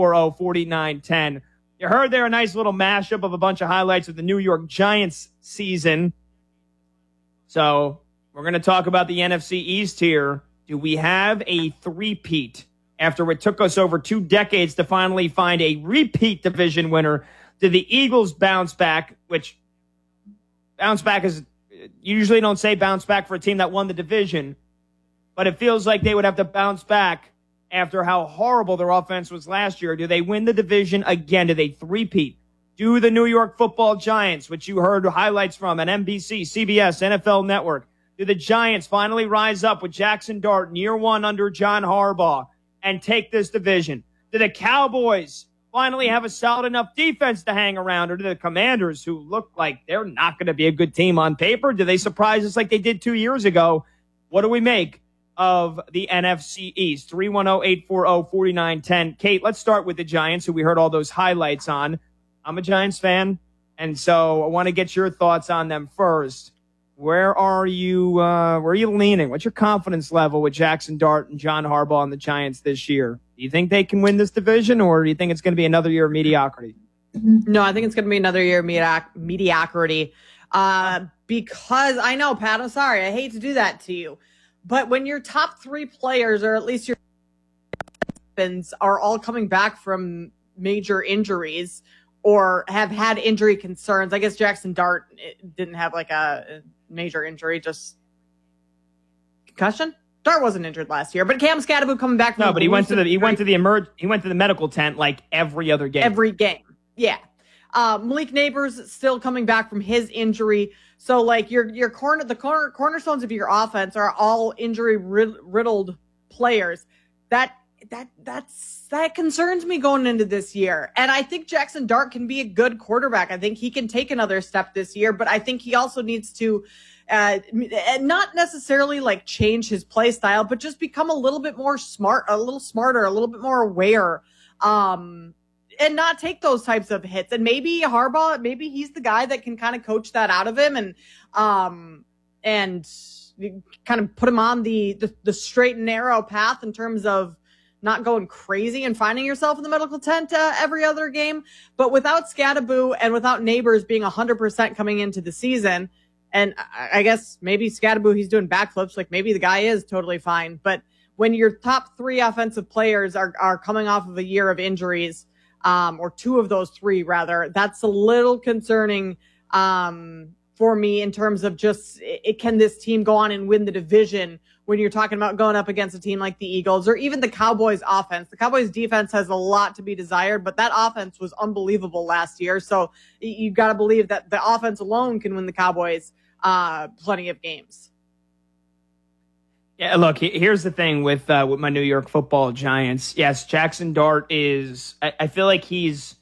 4910. You heard there a nice little mashup of a bunch of highlights of the New York Giants season. So we're going to talk about the NFC East here. Do we have a three-peat after it took us over 2 decades to finally find a repeat division winner? Did the Eagles bounce back, which bounce back is, you usually don't say bounce back for a team that won the division, but it feels like they would have to bounce back after how horrible their offense was last year. Do they win the division again? Do they three-peat? Do the New York Football Giants, which you heard highlights from on NBC, CBS, NFL Network, do the Giants finally rise up with Jackson Dart in year 1 under John Harbaugh and take this division? Do the Cowboys finally have a solid enough defense to hang around? Or do the Commanders, who look like they're not going to be a good team on paper, do they surprise us like they did 2 years ago? What do we make of the NFC East? 310-840-4910. Kate, let's start with the Giants, who we heard all those highlights on. I'm a Giants fan, and so I want to get your thoughts on them first. Where are you leaning? What's your confidence level with Jackson Dart and John Harbaugh and the Giants this year? Do you think they can win this division, or do you think it's going to be another year of mediocrity? No, I think it's going to be another year of mediocrity. Because I know, Pat, I'm sorry. I hate to do that to you. But when your top 3 players, or at least your weapons, are all coming back from major injuries or have had injury concerns, I guess Jackson Dart didn't have like a major injury, just concussion. Dart wasn't injured last year, but Cam Scatterbo coming back from he went to the medical tent like every other game. Every game, yeah. Malik Neighbors still coming back from his injury. So like your cornerstones of your offense are all injury riddled players. That concerns me going into this year. And I think Jackson Dart can be a good quarterback. I think he can take another step this year, but I think he also needs to not necessarily like change his play style, but just become a little bit more smart, a little smarter, a little bit more aware. And not take those types of hits. And maybe Harbaugh, maybe he's the guy that can kind of coach that out of him and kind of put him on the straight and narrow path in terms of not going crazy and finding yourself in the medical tent every other game. But without Scatterbo and without Neighbors being 100% coming into the season, and I guess maybe Scatterbo, he's doing backflips, like maybe the guy is totally fine. But when your top 3 offensive players are coming off of a year of injuries, or 2 of those 3 rather, that's a little concerning for me in terms of just can this team go on and win the division when you're talking about going up against a team like the Eagles or even the Cowboys offense. The Cowboys defense has a lot to be desired, but that offense was unbelievable last year. So you got to believe that the offense alone can win the Cowboys plenty of games. Yeah, look, here's the thing with my New York Football Giants. Yes, Jackson Dart is, I feel like he's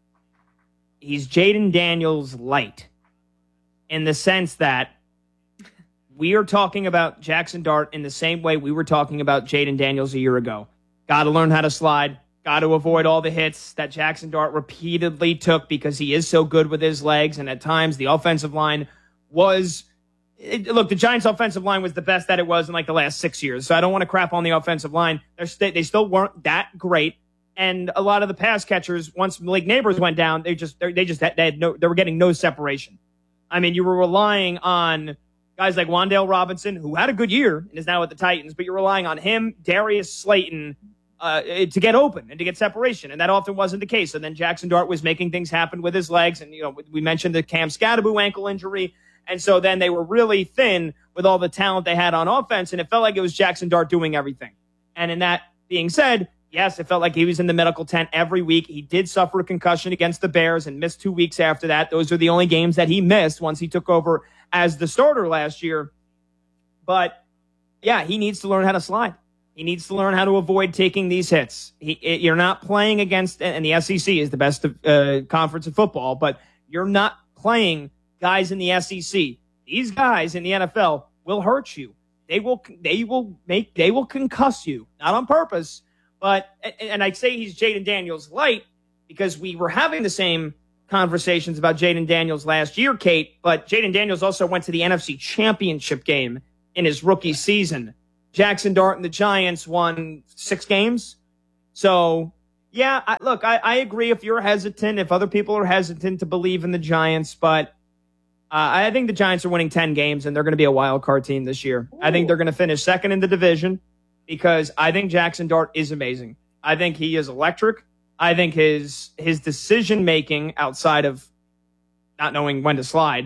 Jaden Daniels light in the sense that we are talking about Jackson Dart in the same way we were talking about Jaden Daniels a year ago. Got to learn how to slide. Got to avoid all the hits that Jackson Dart repeatedly took because he is so good with his legs, and at times the offensive line was... Look, the Giants' offensive line was the best that it was in like the last 6 years, so I don't want to crap on the offensive line. They still weren't that great, and a lot of the pass catchers, once Malik Neighbors went down, they were getting no separation. I mean, you were relying on guys like Wan'Dale Robinson, who had a good year and is now at the Titans, but you're relying on him, Darius Slayton, to get open and to get separation, and that often wasn't the case. And then Jackson Dart was making things happen with his legs, and we mentioned the Cam Scatterbo ankle injury. And so then they were really thin with all the talent they had on offense, and it felt like it was Jackson Dart doing everything. And in that being said, yes, it felt like he was in the medical tent every week. He did suffer a concussion against the Bears and missed 2 weeks after that. Those are the only games that he missed once he took over as the starter last year. But, yeah, he needs to learn how to slide. He needs to learn how to avoid taking these hits. You're not playing against, and the SEC is the best conference of football, but you're not playing guys in the SEC. These guys in the NFL will hurt you. They will concuss you, not on purpose. But, and I say he's Jaden Daniels light because we were having the same conversations about Jaden Daniels last year, Kate, but Jaden Daniels also went to the NFC Championship game in his rookie season. Jackson Dart and the Giants won 6 games. So Yeah, I agree if you're hesitant, if other people are hesitant to believe in the Giants, but I think the Giants are winning 10 games and they're going to be a wild card team this year. Ooh. I think they're going to finish second in the division because I think Jackson Dart is amazing. I think he is electric. I think his decision making outside of not knowing when to slide,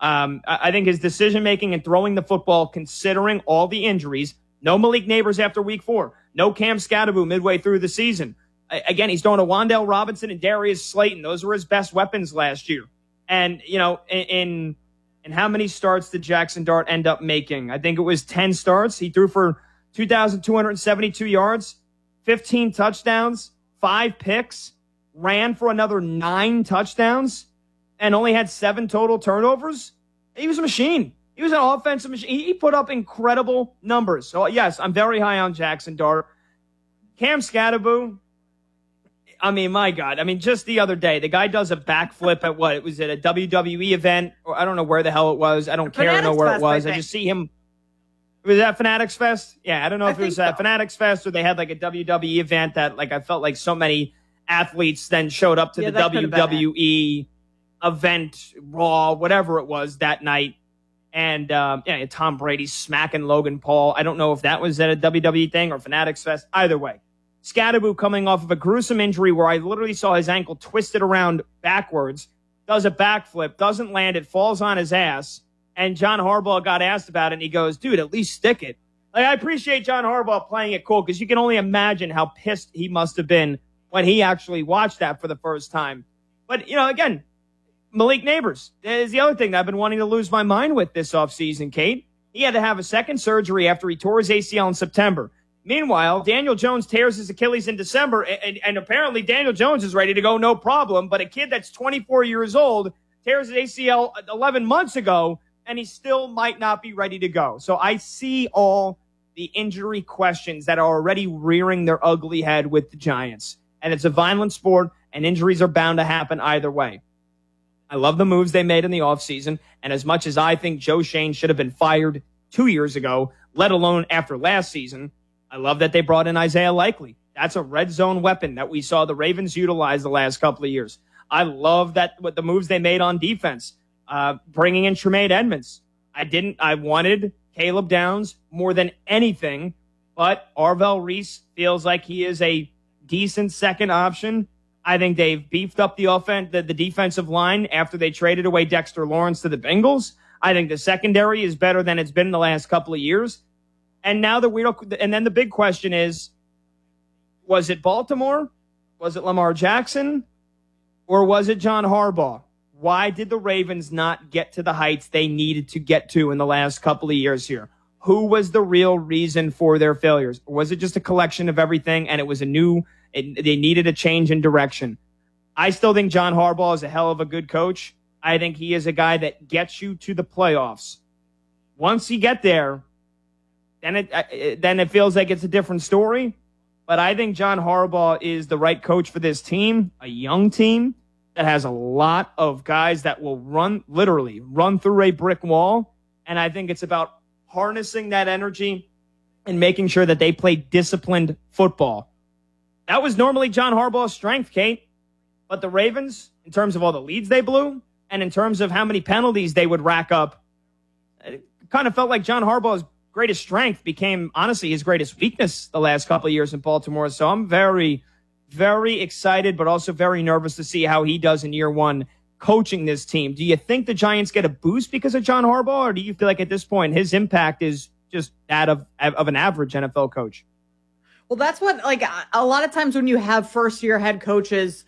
I think his decision making and throwing the football, considering all the injuries, no Malik Neighbors after week 4, no Cam Scatterbo midway through the season. Again, he's throwing to Wan'Dale Robinson and Darius Slayton. Those were his best weapons last year. And, you know, in how many starts did Jackson Dart end up making? I think it was 10 starts. He threw for 2,272 yards, 15 touchdowns, 5 picks, ran for another 9 touchdowns, and only had 7 total turnovers. He was a machine. He was an offensive machine. He put up incredible numbers. So, yes, I'm very high on Jackson Dart. Cam Scatterbo, I mean, my God. I mean, just the other day, the guy does a backflip at what? It was at a WWE event, or I don't know where the hell it was. I don't care to know where it was. I just see him. Was that Fanatics Fest? Yeah, I don't know if it was at Fanatics Fest or they had like a WWE event that like I felt like so many athletes then showed up to the WWE event, Raw, whatever it was that night. And Tom Brady smacking Logan Paul. I don't know if that was at a WWE thing or Fanatics Fest. Either way. Scatterbo coming off of a gruesome injury where I literally saw his ankle twisted around backwards, does a backflip, doesn't land it, falls on his ass, and John Harbaugh got asked about it, and he goes, dude, at least stick it. Like, I appreciate John Harbaugh playing it cool because you can only imagine how pissed he must have been when he actually watched that for the first time. But, you know, again, Malik Neighbors is the other thing that I've been wanting to lose my mind with this offseason, Kate. He had to have a second surgery after he tore his ACL in September. Meanwhile, Daniel Jones tears his Achilles in December, and apparently Daniel Jones is ready to go, no problem. But a kid that's 24 years old tears his ACL 11 months ago, and he still might not be ready to go. So I see all the injury questions that are already rearing their ugly head with the Giants. And it's a violent sport, and injuries are bound to happen either way. I love the moves they made in the offseason, and as much as I think Joe Schoen should have been fired 2 years ago, let alone after last season, I love that they brought in Isaiah Likely. That's a red zone weapon that we saw the Ravens utilize the last couple of years. I love that what the moves they made on defense, bringing in Tremaine Edmonds. I wanted Caleb Downs more than anything, but Arvell Reese feels like he is a decent second option. I think they've beefed up the defensive line after they traded away Dexter Lawrence to the Bengals. I think the secondary is better than it's been in the last couple of years. And now then the big question is, was it Baltimore? Was it Lamar Jackson? Or was it John Harbaugh? Why did the Ravens not get to the heights they needed to get to in the last couple of years here? Who was the real reason for their failures? Or was it just a collection of everything and it was they needed a change in direction? I still think John Harbaugh is a hell of a good coach. I think he is a guy that gets you to the playoffs. Once you get there, then it feels like it's a different story. But I think John Harbaugh is the right coach for this team, a young team that has a lot of guys that will literally run through a brick wall. And I think it's about harnessing that energy and making sure that they play disciplined football. That was normally John Harbaugh's strength, Kate. But the Ravens, in terms of all the leads they blew and in terms of how many penalties they would rack up, it kind of felt like John Harbaugh's greatest strength became, honestly, his greatest weakness the last couple of years in Baltimore. So I'm very, very excited, but also very nervous to see how he does in year one coaching this team. Do you think the Giants get a boost because of John Harbaugh, or do you feel like at this point his impact is just that of an average NFL coach? Well, that's what, like, a lot of times when you have first-year head coaches,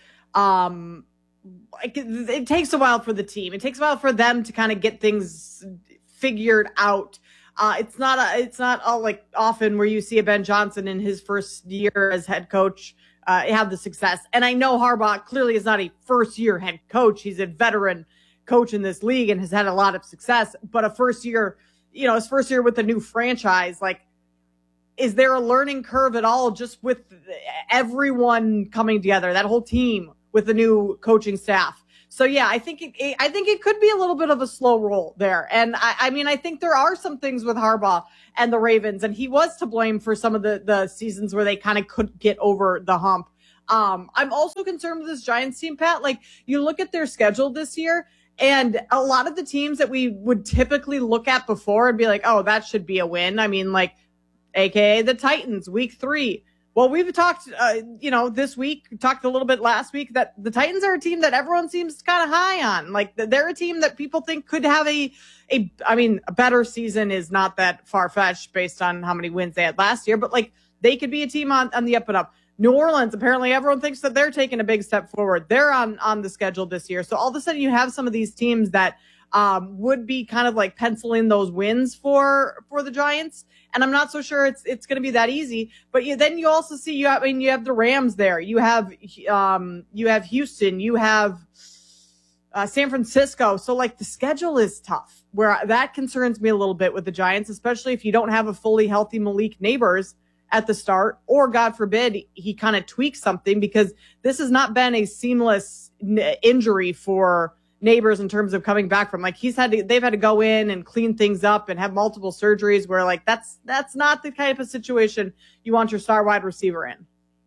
it takes a while for the team. It takes a while for them to kind of get things figured out. It's not all like often where you see a Ben Johnson in his first year as head coach have the success. And I know Harbaugh clearly is not a first-year head coach. He's a veteran coach in this league and has had a lot of success. But his first year with a new franchise, like, is there a learning curve at all just with everyone coming together, that whole team with the new coaching staff? So yeah, I think it could be a little bit of a slow roll there. And I mean, I think there are some things with Harbaugh and the Ravens, and he was to blame for some of the seasons where they kind of couldn't get over the hump. I'm also concerned with this Giants team, Pat. Like, you look at their schedule this year, and a lot of the teams that we would typically look at before and be like, oh, that should be a win. I mean, like, AKA the Titans, week 3. Well, we've talked, this week, talked a little bit last week that the Titans are a team that everyone seems kind of high on. Like, they're a team that people think could have a better season is not that far-fetched based on how many wins they had last year, but like, they could be a team on the up and up. New Orleans, apparently everyone thinks that they're taking a big step forward. They're on the schedule this year. So all of a sudden you have some of these teams that would be kind of like penciling those wins for the Giants. And I'm not so sure it's going to be that easy. But then you also see you have the Rams there. You have Houston. You have San Francisco. So like the schedule is tough. Where that concerns me a little bit with the Giants, especially if you don't have a fully healthy Malik Neighbors at the start, or God forbid he kind of tweaks something, because this has not been a seamless injury for Neighbors in terms of coming back from. Like, they've had to go in and clean things up and have multiple surgeries, where like that's not the type of situation you want your star wide receiver in.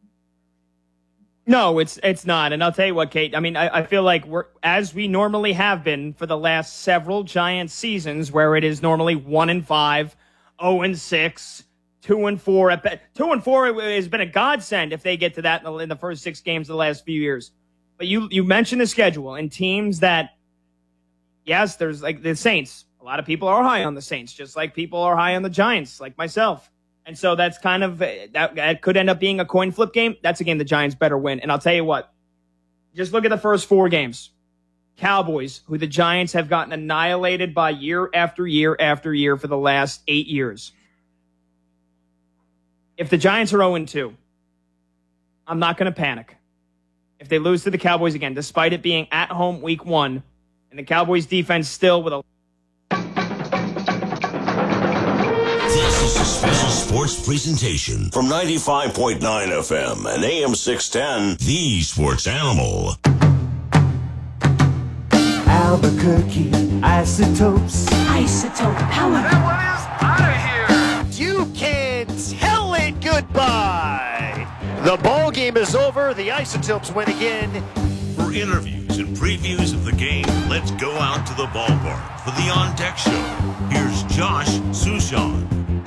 No, it's not. And I'll tell you what, Kate, I mean, I feel like we're, as we normally have been for the last several Giants seasons, where it is normally 1-5, 0-6, 2-4. 2-4 has been a godsend if they get to that in the first 6 games of the last few years. But you mentioned the schedule and teams that, yes, there's like the Saints. A lot of people are high on the Saints, just like people are high on the Giants, like myself. And so that's kind of, that could end up being a coin flip game. That's a game the Giants better win. And I'll tell you what, just look at the first 4 games. Cowboys, who the Giants have gotten annihilated by year after year after year for the last 8 years. If the Giants are 0-2, I'm not going to panic. If they lose to the Cowboys again, despite it being at home week 1, and the Cowboys defense still with a... This is a special sports presentation from 95.9 FM and AM 610, The Sports Animal. Albuquerque Isotopes. Isotope power. That one is out of here. You can tell it goodbye. The ball game is over. The Isotopes win again. For interviews and previews of the game, let's go out to the ballpark for the On Deck Show. Here's Josh Sushan.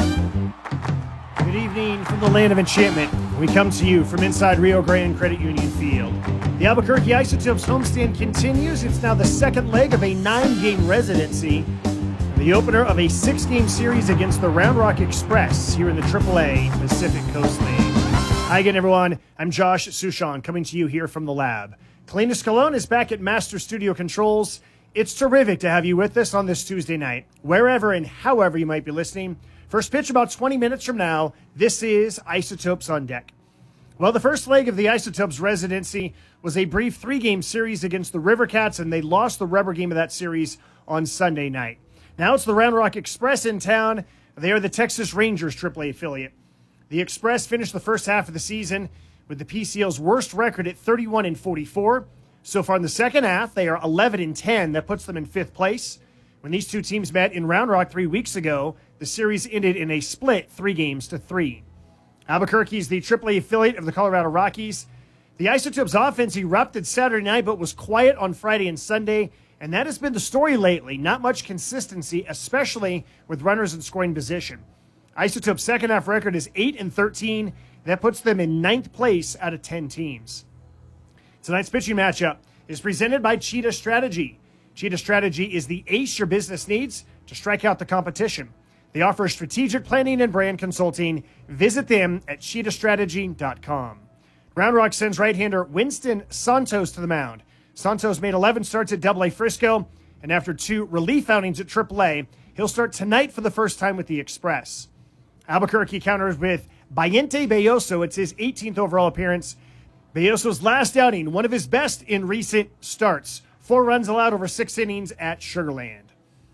Good evening from the land of enchantment. We come to you from inside Rio Grande Credit Union Field. The Albuquerque Isotopes homestand continues. It's now the second leg of a 9-game residency. The opener of a 6-game series against the Round Rock Express here in the AAA Pacific Coast League. Hi again, everyone. I'm Josh Sushan, coming to you here from the lab. Kalina Scalone is back at Master Studio Controls. It's terrific to have you with us on this Tuesday night, wherever and however you might be listening. First pitch about 20 minutes from now. This is Isotopes on Deck. Well, the first leg of the Isotopes residency was a brief 3-game series against the River Cats, and they lost the rubber game of that series on Sunday night. Now it's the Round Rock Express in town. They are the Texas Rangers AAA affiliate. The Express finished the first half of the season with the PCL's worst record at 31-44. So far in the second half, they are 11-10. That puts them in 5th place. When these two teams met in Round Rock 3 weeks ago, the series ended in a split 3-3. Albuquerque is the AAA affiliate of the Colorado Rockies. The Isotopes offense erupted Saturday night, but was quiet on Friday and Sunday, and that has been the story lately. Not much consistency, especially with runners in scoring position. Isotopes' second half record is 8-13. That puts them in 9th place out of 10 teams. Tonight's pitching matchup is presented by Cheetah Strategy. Cheetah Strategy is the ace your business needs to strike out the competition. They offer strategic planning and brand consulting. Visit them at cheetahstrategy.com. Round Rock sends right-hander Winston Santos to the mound. Santos made 11 starts at AA Frisco, and after 2 relief outings at AAA, he'll start tonight for the first time with the Express. Albuquerque counters with Bayente Belloso. It's his 18th overall appearance. Belloso's last outing, one of his best in recent starts. 4 runs allowed over 6 innings at Sugar Land.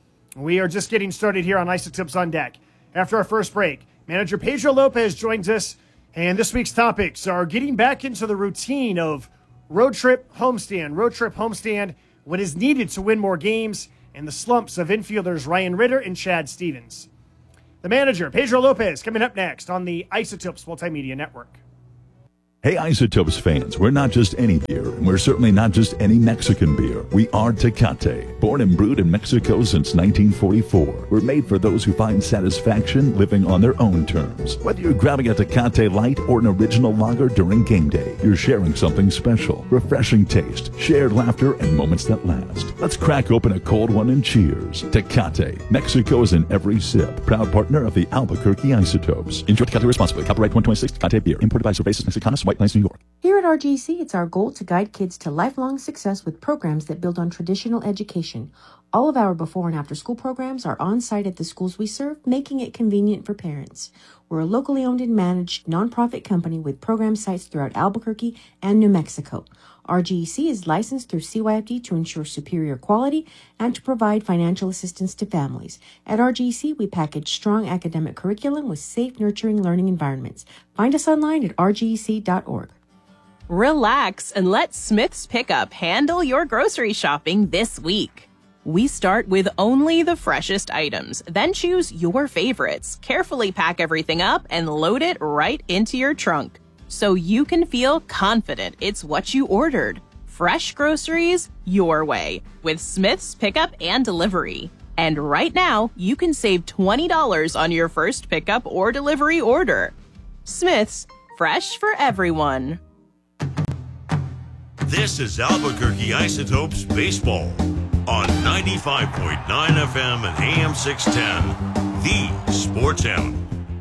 We are just getting started here on Isotopes on Deck. After our first break, manager Pedro Lopez joins us, and this week's topics are getting back into the routine of road trip homestand, what is needed to win more games, and the slumps of infielders Ryan Ritter and Chad Stevens. The manager, Pedro Lopez, coming up next on the Isotopes Multimedia Network. Hey Isotopes fans, we're not just any beer, and we're certainly not just any Mexican beer. We are Tecate. Born and brewed in Mexico since 1944, we're made for those who find satisfaction living on their own terms. Whether you're grabbing a Tecate Light or an original lager during game day, you're sharing something special. Refreshing taste, shared laughter, and moments that last. Let's crack open a cold one and cheers. Tecate. Mexico is in every sip. Proud partner of the Albuquerque Isotopes. Enjoy Tecate responsibly. Copyright 2026 Tecate Beer. Imported by Cervezas Mexicanas, White Plains, New York. Here at RGC, it's our goal to guide kids to lifelong success with programs that build on traditional education. All of our before and after school programs are on site at the schools we serve, making it convenient for parents. We're a locally owned and managed nonprofit company with program sites throughout Albuquerque and New Mexico. RGC is licensed through CYFD to ensure superior quality and to provide financial assistance to families. At RGC, we package strong academic curriculum with safe, nurturing learning environments. Find us online at rgc.org. Relax and let Smith's Pickup handle your grocery shopping this week. We start with only the freshest items, then choose your favorites, carefully pack everything up, and load it right into your trunk, so you can feel confident it's what you ordered. Fresh groceries your way with Smith's Pickup and Delivery. And right now, you can save $20 on your first pickup or delivery order. Smith's, fresh for everyone. This is Albuquerque Isotopes Baseball on 95.9 FM and AM 610, the Sports Animal.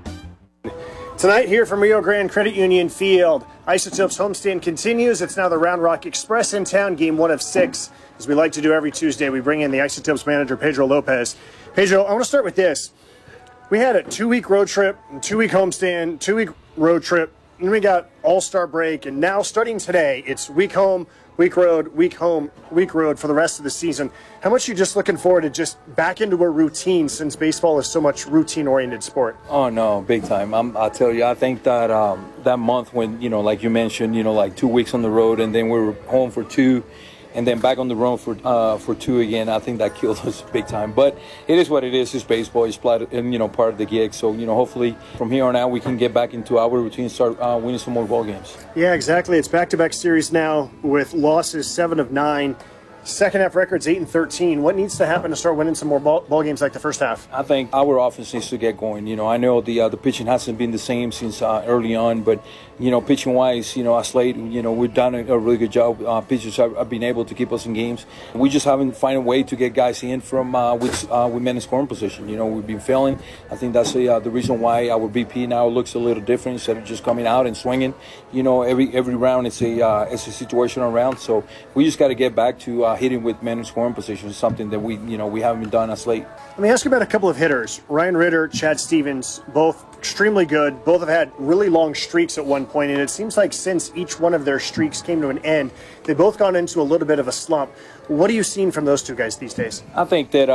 Tonight here from Rio Grande Credit Union Field, Isotopes homestand continues. It's now the Round Rock Express in town, game 1 of 6. As we like to do every Tuesday, we bring in the Isotopes manager, Pedro Lopez. Pedro, I want to start with this. We had a 2-week road trip, 2-week homestand, 2-week road trip, and we got All-Star break, and now starting today, it's week home, week road, week home, week road for the rest of the season. How much are you just looking forward to just back into a routine, since baseball is so much routine-oriented sport? Oh, no, big time. I'll tell you, I think that that month when, like you mentioned, like 2 weeks on the road, and then we were home for 2, and then back on the road for 2 again, I think that killed us big time. But it is what it is. It's baseball. It's part of the gig. So, hopefully from here on out, we can get back into our routine and start winning some more ball games. Yeah, exactly. It's back-to-back series now with losses 7 of 9. Second half record's 8-13. What needs to happen to start winning some more ball games like the first half? I think our offense needs to get going. I know the pitching hasn't been the same since early on, but pitching wise, as late, we've done a really good job. Pitchers have been able to keep us in games. We just haven't found a way to get guys in from with men in scoring position. We've been failing. I think that's the reason why our BP now looks a little different instead of just coming out and swinging. Every round it's a situational round. So we just got to get back to hitting with men in scoring position, something that we haven't been done as late. Let me ask you about a couple of hitters. Ryan Ritter, Chad Stevens, both extremely good. Both have had really long streaks at one point, and it seems like since each one of their streaks came to an end, they've both gone into a little bit of a slump. What are you seeing from those two guys these days? I think that,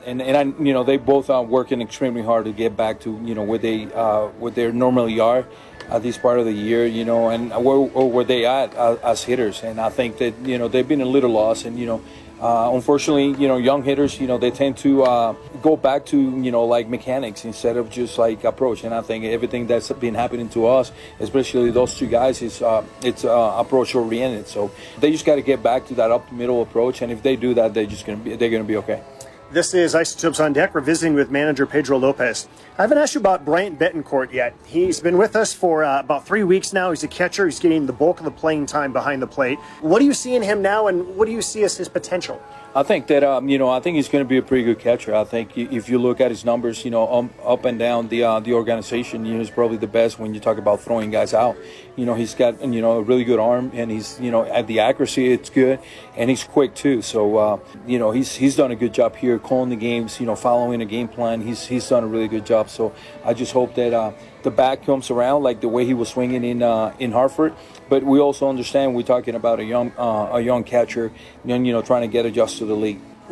they both are working extremely hard to get back to, where they normally are at this part of the year, and where they at as hitters. And I think that, they've been a little lost, and, unfortunately, young hitters, they tend to go back to, like mechanics instead of just like approach. And I think everything that's been happening to us, especially those two guys, is it's approach oriented. So they just got to get back to that up the middle approach. And if they do that, they're gonna be okay. This is Isotopes on Deck. We're visiting with manager Pedro Lopez. I haven't asked you about Bryant Betancourt yet. He's been with us for about 3 weeks now. He's a catcher. He's getting the bulk of the playing time behind the plate. What do you see in him now, and what do you see as his potential? I think that, I think he's going to be a pretty good catcher. I think if you look at his numbers, up and down the organization, he's probably the best when you talk about throwing guys out. He's got, a really good arm, and he's, at the accuracy, it's good, and he's quick too. So, he's done a good job here calling the games, following a game plan. He's done a really good job. So I just hope that the bat comes around like the way he was swinging in Hartford. But we also understand we're talking about a young catcher, trying to get adjusted to the league.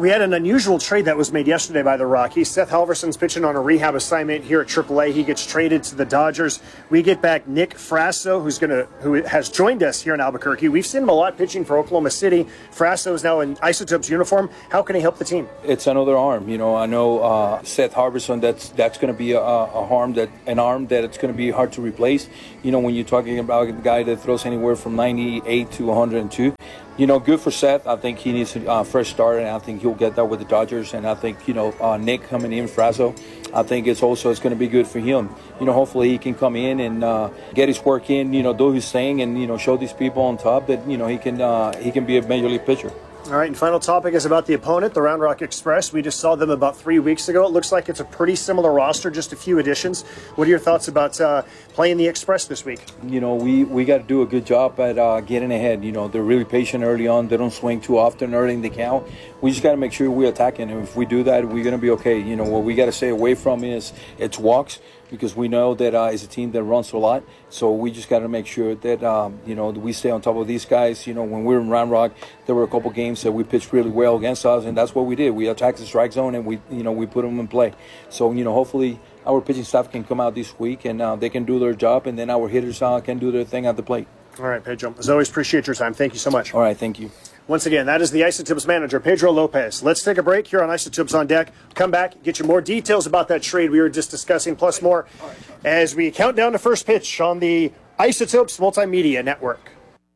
We had an unusual trade that was made yesterday by the Rockies. Seth Halverson's pitching on a rehab assignment here at AAA. He gets traded to the Dodgers. We get back Nick Frasso, who has joined us here in Albuquerque. We've seen him a lot pitching for Oklahoma City. Frasso is now in Isotopes uniform. How can he help the team? It's another arm. I know Seth Halverson. That's going to be an arm that it's going to be hard to replace. When you're talking about a guy that throws anywhere from 98 to 102. Good for Seth. I think he needs a fresh start, and I think he'll get that with the Dodgers. And I think, Nick coming in, Frasso, I think it's going to be good for him. Hopefully he can come in and get his work in, do his thing, and, show these people on top that, he can be a major league pitcher. All right, and final topic is about the opponent, the Round Rock Express. We just saw them about 3 weeks ago. It looks like it's a pretty similar roster, just a few additions. What are your thoughts about playing the Express this week? We got to do a good job at getting ahead. They're really patient early on. They don't swing too often early in the count. We just got to make sure we're attacking, and if we do that, we're going to be okay. What we got to stay away from is it's walks, because we know that it's a team that runs a lot. So we just got to make sure that, we stay on top of these guys. When we were in Round Rock, there were a couple games that we pitched really well against us, and that's what we did. We attacked the strike zone, and we put them in play. So, hopefully our pitching staff can come out this week, and they can do their job, and then our hitters can do their thing at the plate. All right, Pedro. As always, appreciate your time. Thank you so much. All right, thank you. Once again, that is the Isotopes manager, Pedro Lopez. Let's take a break here on Isotopes on Deck. Come back, get you more details about that trade we were just discussing, plus more, as we count down to first pitch on the Isotopes Multimedia Network.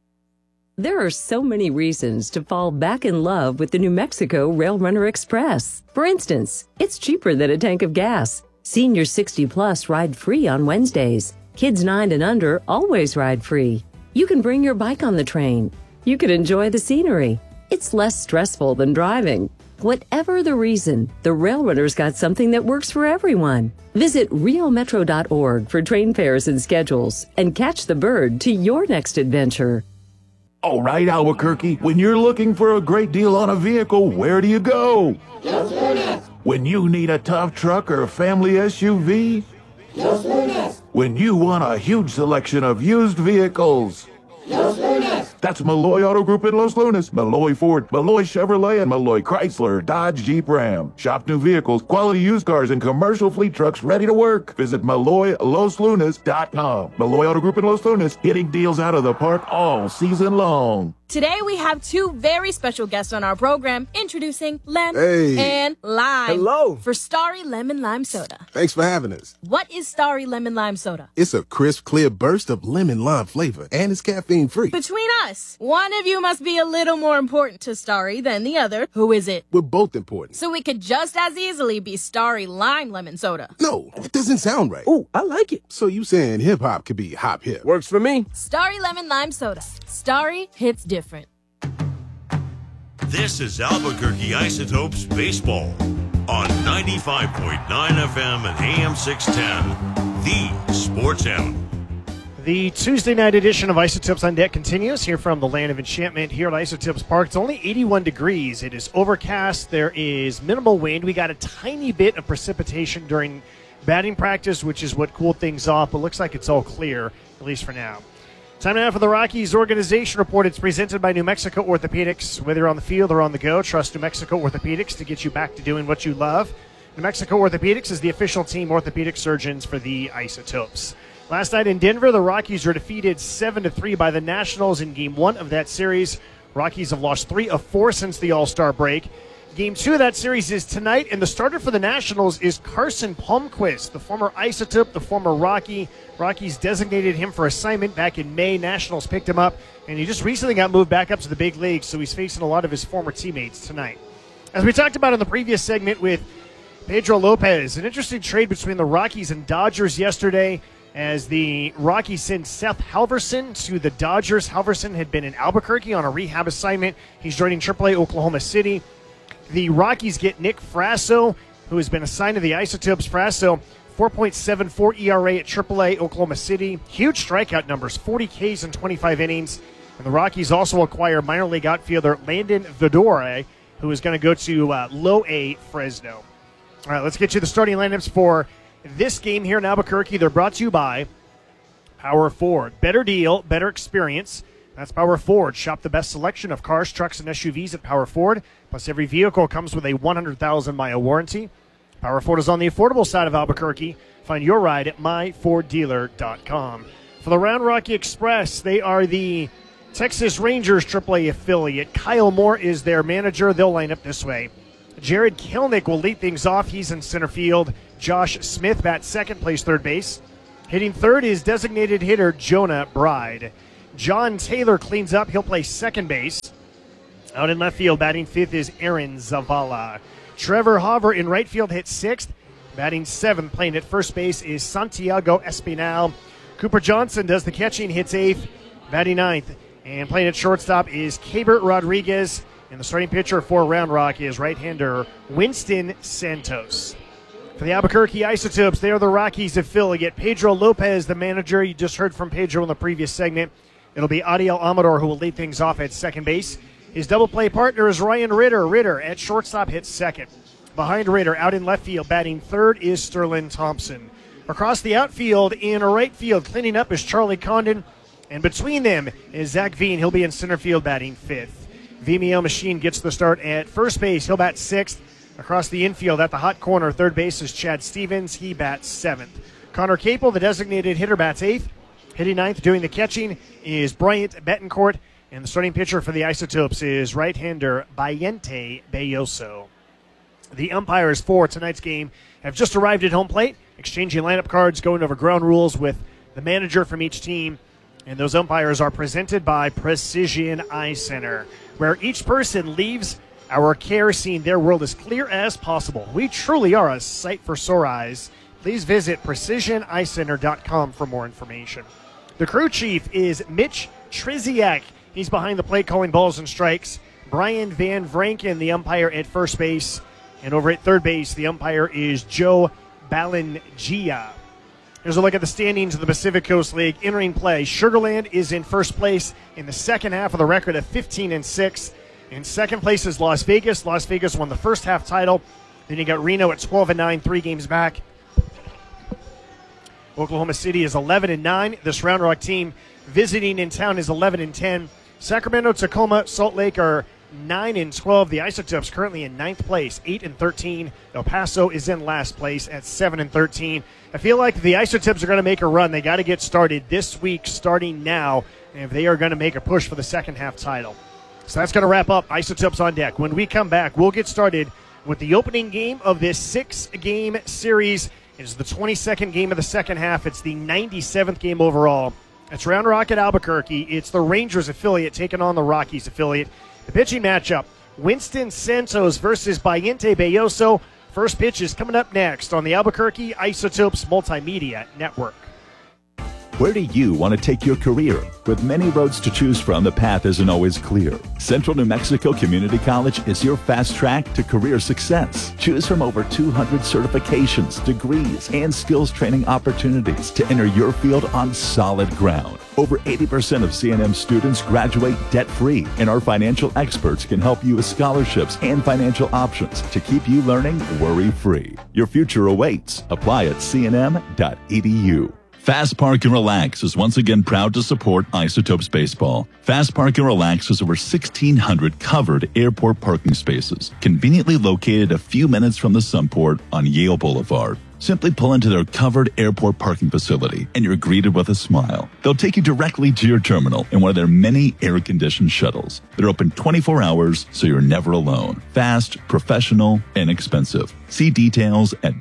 There are so many reasons to fall back in love with the New Mexico Rail Runner Express. For instance, it's cheaper than a tank of gas. Seniors 60 plus ride free on Wednesdays. Kids 9 and under always ride free. You can bring your bike on the train. You can enjoy the scenery. It's less stressful than driving. Whatever the reason, the Rail Runner's got something that works for everyone. Visit realmetro.org for train fares and schedules and catch the bird to your next adventure. All right, Albuquerque, when you're looking for a great deal on a vehicle, where do you go? When you need a tough truck or a family SUV? When you want a huge selection of used vehicles? That's Malloy Auto Group in Los Lunas, Malloy Ford, Malloy Chevrolet, and Malloy Chrysler, Dodge, Jeep, Ram. Shop new vehicles, quality used cars, and commercial fleet trucks ready to work. Visit MalloyLosLunas.com. Malloy Auto Group in Los Lunas, hitting deals out of the park all season long. Today we have two very special guests on our program, introducing Lem and Lime. Hello. For Starry Lemon Lime Soda. Thanks for having us. What is Starry Lemon Lime Soda? It's a crisp, clear burst of lemon lime flavor, and it's caffeine free. Between us, one of you must be a little more important to Starry than the other. Who is it? We're both important. So we could just as easily be Starry Lime Lemon Soda. No, it doesn't sound right. Oh, I like it. So you saying hip hop could be hop hip? Works for me. Starry Lemon Lime Soda. Starry hits different. This is Albuquerque Isotopes Baseball on 95.9 FM and AM 610, the Sports Animal. The Tuesday night edition of Isotopes on Deck continues here from the Land of Enchantment here at Isotopes Park. It's only 81 degrees. It is overcast. There is minimal wind. We got a tiny bit of precipitation during batting practice, which is what cooled things off, but looks like it's all clear, at least for now. Time now for the Rockies Organization Report. It's presented by New Mexico Orthopedics. Whether you're on the field or on the go, trust New Mexico Orthopedics to get you back to doing what you love. New Mexico Orthopedics is the official team orthopedic surgeons for the Isotopes. Last night in Denver, the Rockies were defeated 7-3 by the Nationals in Game 1 of that series. Rockies have lost 3 of 4 since the All-Star break. Game 2 of that series is tonight, and the starter for the Nationals is Carson Palmquist, the former Isotope, the former Rocky. Rockies designated him for assignment back in May. Nationals picked him up, and he just recently got moved back up to the big leagues, so he's facing a lot of his former teammates tonight. As we talked about in the previous segment with Pedro Lopez, an interesting trade between the Rockies and Dodgers yesterday, as the Rockies sent Seth Halverson to the Dodgers. Halverson had been in Albuquerque on a rehab assignment. He's joining AAA Oklahoma City. The Rockies get Nick Frasso, who has been assigned to the Isotopes. Frasso, 4.74 ERA at AAA Oklahoma City. Huge strikeout numbers, 40 Ks in 25 innings. And the Rockies also acquire minor league outfielder Landon Vidore, who is going to go to Low A Fresno. All right, let's get you the starting lineups for this game here in Albuquerque. They're brought to you by Power Ford. Better deal, better experience. That's Power Ford. Shop the best selection of cars, trucks, and SUVs at Power Ford. Plus, every vehicle comes with a 100,000-mile warranty. Power Ford is on the affordable side of Albuquerque. Find your ride at myforddealer.com. For the Round Rocky Express, they are the Texas Rangers AAA affiliate. Kyle Moore is their manager. They'll line up this way. Jared Kilnick will lead things off. He's in center field. Josh Smith bats second, plays third base. Hitting third is designated hitter Jonah Bride. John Taylor cleans up. He'll play second base. Out in left field, batting fifth is Aaron Zavala. Trevor Hoover in right field hits sixth. Batting seventh, playing at first base, is Santiago Espinal. Cooper Johnson does the catching, hits eighth. Batting ninth. And playing at shortstop is Cabert Rodriguez. And the starting pitcher for Round Rock is right-hander Winston Santos. For the Albuquerque Isotopes, they are the Rockies affiliate. Pedro Lopez, the manager. You just heard from Pedro in the previous segment. It'll be Adiel Amador who will lead things off at second base. His double play partner is Ryan Ritter. Ritter at shortstop hits second. Behind Ritter, out in left field, batting third is Sterling Thompson. Across the outfield, in right field, cleaning up is Charlie Condon. And between them is Zach Veen. He'll be in center field, batting fifth. Vimeo Machine gets the start at first base. He'll bat sixth. Across the infield, at the hot corner, third base is Chad Stevens. He bats seventh. Connor Capel, the designated hitter, bats eighth. Hitting ninth, doing the catching, is Bryant Betancourt. And the starting pitcher for the Isotopes is right-hander Bayente Belloso. The umpires for tonight's game have just arrived at home plate, exchanging lineup cards, going over ground rules with the manager from each team. And those umpires are presented by Precision Eye Center, where each person leaves our care seeing their world as clear as possible. We truly are a sight for sore eyes. Please visit PrecisionEyeCenter.com for more information. The crew chief is Mitch Trisiak. He's behind the plate calling balls and strikes. Brian Van Vranken, the umpire at first base. And over at third base, the umpire is Joe Balangia. Here's a look at the standings of the Pacific Coast League. Entering play, Sugar Land is in first place in the second half of the record of 15-6. In second place is Las Vegas. Las Vegas won the first half title. Then you got Reno at 12-9, 3 games back. Oklahoma City is 11-9. This Round Rock team visiting in town is 11-10. Sacramento, Tacoma, Salt Lake are 9-12. The Isotopes currently in 9th place, 8-13. El Paso is in last place at 7-13. I feel like the Isotopes are going to make a run. They got to get started this week, starting now, if they are going to make a push for the second half title. So that's going to wrap up Isotopes on Deck. When we come back, we'll get started with the opening game of this 6-game series. It is the 22nd game of the second half. It's the 97th game overall. It's Round Rock at Albuquerque. It's the Rangers affiliate taking on the Rockies affiliate. The pitching matchup, Winston Santos versus Bayente Belloso. First pitch is coming up next on the Albuquerque Isotopes Multimedia Network. Where do you want to take your career? With many roads to choose from, the path isn't always clear. Central New Mexico Community College is your fast track to career success. Choose from over 200 certifications, degrees, and skills training opportunities to enter your field on solid ground. Over 80% of CNM students graduate debt-free, and our financial experts can help you with scholarships and financial options to keep you learning worry-free. Your future awaits. Apply at cnm.edu. Fast Park and Relax is once again proud to support Isotopes Baseball. Fast Park and Relax has over 1,600 covered airport parking spaces, conveniently located a few minutes from the Sunport on Yale Boulevard. Simply pull into their covered airport parking facility and you're greeted with a smile. They'll take you directly to your terminal in one of their many air-conditioned shuttles. They're open 24 hours, so you're never alone. Fast, professional, and inexpensive. See details at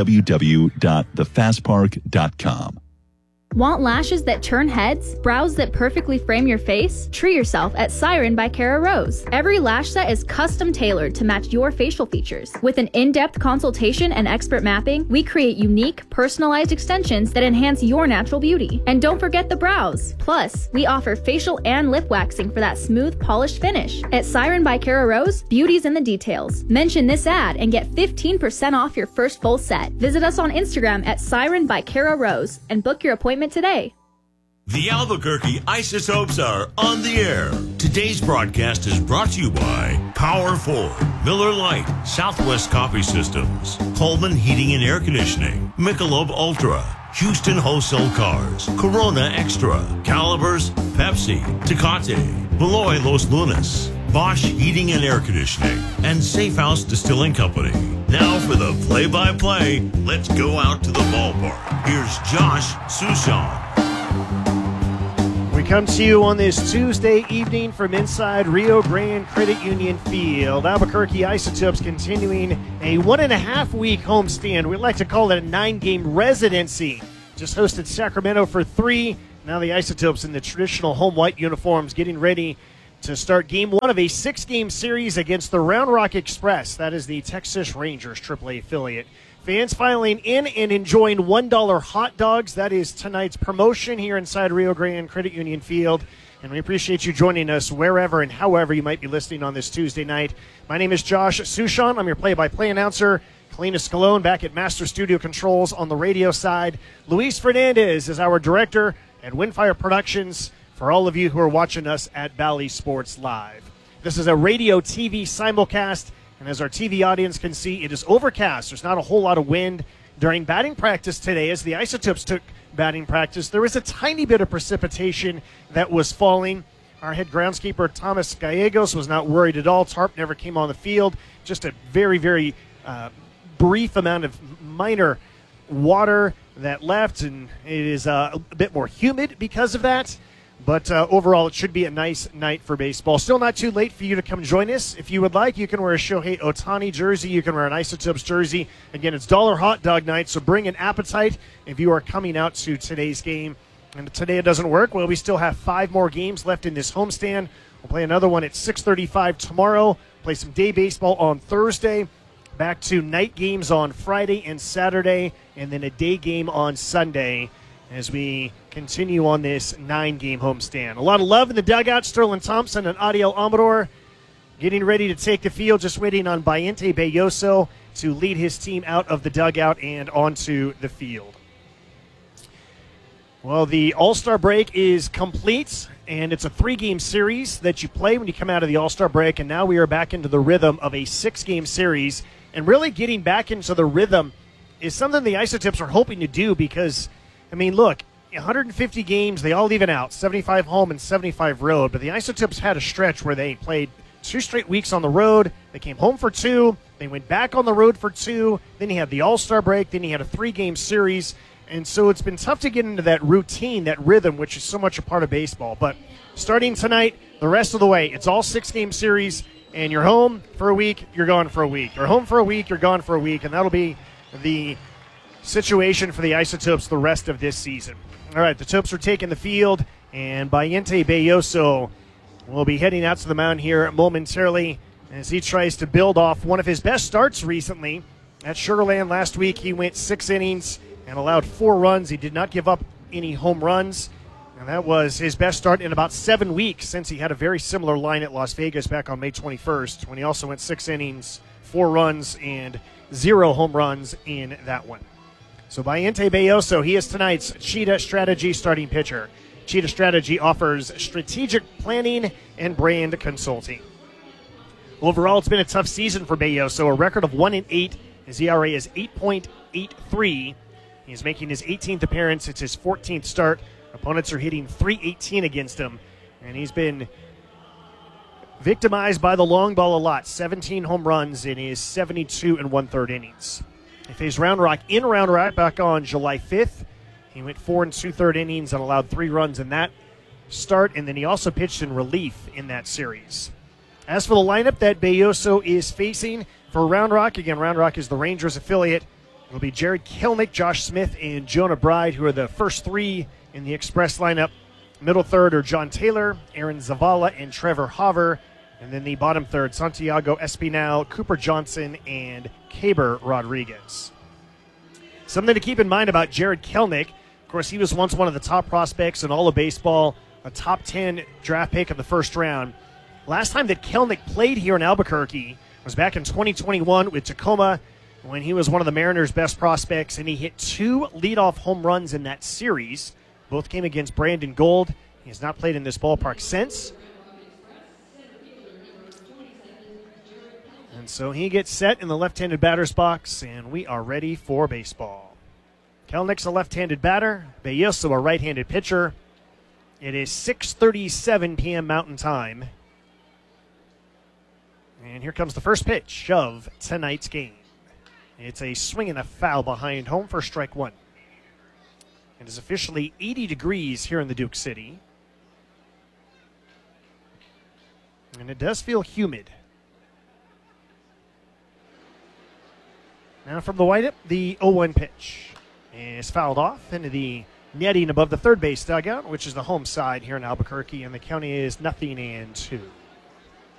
www.thefastpark.com. Want lashes that turn heads? Brows that perfectly frame your face? Treat yourself at Siren by Cara Rose. Every lash set is custom tailored to match your facial features. With an in-depth consultation and expert mapping, we create unique, personalized extensions that enhance your natural beauty. And don't forget the brows. Plus, we offer facial and lip waxing for that smooth, polished finish. At Siren by Cara Rose, beauty's in the details. Mention this ad and get 15% off your first full set. Visit us on Instagram at Siren by Cara Rose and book your appointment today. The Albuquerque Isotopes are on the air. Today's broadcast is brought to you by Power Ford, Miller Lite, Southwest Coffee Systems, Coleman Heating and Air Conditioning, Michelob Ultra, Houston Wholesale Cars, Corona Extra, Calibers, Pepsi, Tecate, Beloy Los Lunas, Bosch Heating and Air Conditioning, and Safe House Distilling Company. Now for the play-by-play, let's go out to the ballpark. Here's Josh Sushan. We come to you on this Tuesday evening from inside Rio Grande Credit Union Field. Albuquerque Isotopes continuing a 1.5-week homestand. We'd like to call it a 9-game residency. Just hosted Sacramento for 3. Now the Isotopes in the traditional home white uniforms getting ready to start game 1 of a 6-game series against the Round Rock Express. That is the Texas Rangers AAA affiliate. Fans filing in and enjoying $1 hot dogs. That is tonight's promotion here inside Rio Grande Credit Union Field. And we appreciate you joining us wherever and however you might be listening on this Tuesday night. My name is Josh Sushan. I'm your play-by-play announcer. Kalina Scalone back at Master Studio Controls on the radio side. Luis Fernandez is our director at Windfire Productions for all of you who are watching us at Valley Sports Live. This is a radio TV simulcast. And as our TV audience can see, it is overcast. There's not a whole lot of wind. During batting practice today, as the Isotopes took batting practice, there was a tiny bit of precipitation that was falling. Our head groundskeeper, Thomas Gallegos, was not worried at all. Tarp never came on the field. Just a very, very brief amount of minor water that left, and it is a bit more humid because of that. But overall, it should be a nice night for baseball. Still not too late for you to come join us. If you would like, you can wear a Shohei Ohtani jersey. You can wear an Isotopes jersey. Again, it's $1 hot dog night, so bring an appetite if you are coming out to today's game. And today it doesn't work. Well, we still have 5 more games left in this homestand. We'll play another one at 6:35 tomorrow. Play some day baseball on Thursday. Back to night games on Friday and Saturday, and then a day game on Sunday as we continue on this 9-game homestand. A lot of love in the dugout. Sterling Thompson and Adiel Amador getting ready to take the field, just waiting on Bayente Belloso to lead his team out of the dugout and onto the field. Well, the All-Star break is complete, and it's a 3-game series that you play when you come out of the All-Star break, and now we are back into the rhythm of a 6-game series. And really getting back into the rhythm is something the Isotopes are hoping to do because, I mean, look, 150 games, they all even out, 75 home and 75 road. But the Isotopes had a stretch where they played 2 straight weeks on the road. They came home for 2. They went back on the road for 2. Then you had the All-Star break. Then you had a 3-game series. And so it's been tough to get into that routine, that rhythm, which is so much a part of baseball. But starting tonight, the rest of the way, it's all 6-game series. And you're home for a week, you're gone for a week. You're home for a week, you're gone for a week. And that'll be the situation for the Isotopes the rest of this season. All right, the Topes are taking the field, and Bayente Belloso will be heading out to the mound here momentarily as he tries to build off one of his best starts recently. At Sugar Land last week, he went 6 innings and allowed 4 runs. He did not give up any home runs, and that was his best start in about 7 weeks since he had a very similar line at Las Vegas back on May 21st when he also went 6 innings, 4 runs, and 0 home runs in that one. So Bayente Belloso, he is tonight's Cheetah Strategy starting pitcher. Cheetah Strategy offers strategic planning and brand consulting. Overall, it's been a tough season for Belloso, a record of 1-8. His ERA is 8.83. He's making his 18th appearance. It's his 14th start. Opponents are hitting .318 against him, and he's been victimized by the long ball a lot. 17 home runs in his 72 1/3 innings. He faced Round Rock in Round Rock back on July 5th. He went 4 2/3 innings and allowed 3 runs in that start, and then he also pitched in relief in that series. As for the lineup that Belloso is facing for Round Rock, again, Round Rock is the Rangers affiliate. It'll be Jared Kelnick, Josh Smith, and Jonah Bride, who are the first 3 in the Express lineup. Middle third are John Taylor, Aaron Zavala, and Trevor Hauver. And then the bottom third, Santiago Espinal, Cooper Johnson, and Caber Rodriguez. Something to keep in mind about Jared Kelnick. Of course, he was once one of the top prospects in all of baseball, a top 10 draft pick in the first round. Last time that Kelnick played here in Albuquerque was back in 2021 with Tacoma when he was one of the Mariners' best prospects, and he hit 2 leadoff home runs in that series. Both came against Brandon Gold. He has not played in this ballpark since. And so he gets set in the left-handed batter's box, and we are ready for baseball. Kelnick's a left-handed batter. Belloso a right-handed pitcher. It is 6:37 p.m. Mountain Time. And here comes the first pitch of tonight's game. It's a swing and a foul behind home for strike one. It is officially 80 degrees here in the Duke City. And it does feel humid. Now from the windup, the 0-1 pitch is fouled off into the netting above the third base dugout, which is the home side here in Albuquerque, and the count is 0-2.